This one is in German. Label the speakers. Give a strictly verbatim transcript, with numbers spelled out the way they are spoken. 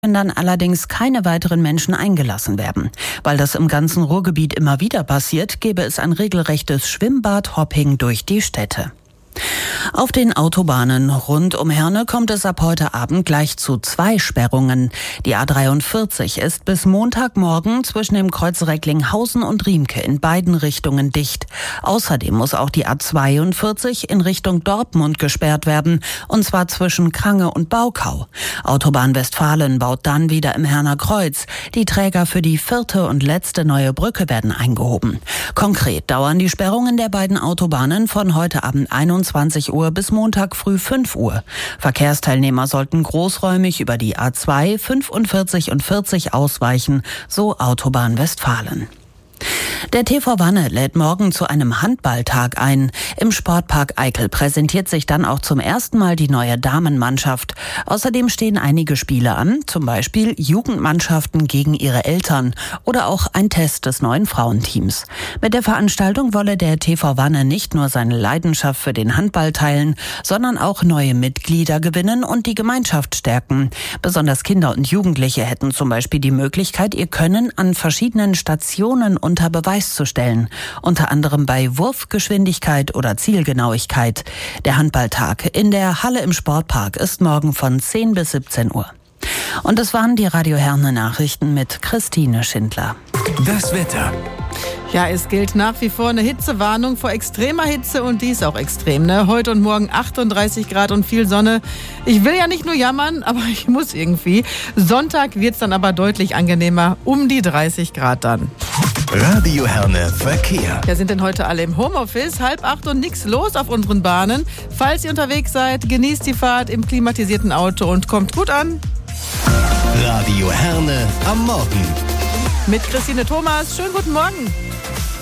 Speaker 1: können dann allerdings keine weiteren Menschen eingelassen werden. Weil das im ganzen Ruhrgebiet immer wieder passiert, gäbe es ein regelrechtes Schwimmbad-Hopping durch die Städte. Auf den Autobahnen rund um Herne kommt es ab heute Abend gleich zu zwei Sperrungen. Die A dreiundvierzig ist bis Montagmorgen zwischen dem Kreuz Recklinghausen und Riemke in beiden Richtungen dicht. Außerdem muss auch die A zweiundvierzig in Richtung Dortmund gesperrt werden, und zwar zwischen Krange und Baukau. Autobahn Westfalen baut dann wieder im Herner Kreuz. Die Träger für die vierte und letzte neue Brücke werden eingehoben. Konkret dauern die Sperrungen der beiden Autobahnen von heute Abend einundzwanzig Uhr bis Montag früh fünf Uhr. Verkehrsteilnehmer sollten großräumig über die A zwei, fünfundvierzig und vierzig ausweichen, so Autobahn Westfalen. Der T V Wanne lädt morgen zu einem Handballtag ein. Im Sportpark Eickel präsentiert sich dann auch zum ersten Mal die neue Damenmannschaft. Außerdem stehen einige Spiele an, zum Beispiel Jugendmannschaften gegen ihre Eltern oder auch ein Test des neuen Frauenteams. Mit der Veranstaltung wolle der T V Wanne nicht nur seine Leidenschaft für den Handball teilen, sondern auch neue Mitglieder gewinnen und die Gemeinschaft stärken. Besonders Kinder und Jugendliche hätten zum Beispiel die Möglichkeit, ihr Können an verschiedenen Stationen unter Beweis zu stellen, unter anderem bei Wurfgeschwindigkeit oder Zielgenauigkeit. Der Handballtag in der Halle im Sportpark ist morgen von zehn bis siebzehn Uhr. Und es waren die Radio Herne Nachrichten mit Christine Schindler.
Speaker 2: Das Wetter.
Speaker 3: Ja, es gilt nach wie vor eine Hitzewarnung vor extremer Hitze, und die ist auch extrem, ne? Heute und morgen achtunddreißig Grad und viel Sonne. Ich will ja nicht nur jammern, aber ich muss irgendwie. Sonntag wird's dann aber deutlich angenehmer, um die dreißig Grad dann.
Speaker 2: Radio Herne Verkehr.
Speaker 3: Ja, sind denn heute alle im Homeoffice? Halb acht und nichts los auf unseren Bahnen. Falls ihr unterwegs seid, genießt die Fahrt im klimatisierten Auto und kommt gut an.
Speaker 2: Radio Herne am Morgen.
Speaker 3: Mit Christine Thomas. Schönen guten Morgen.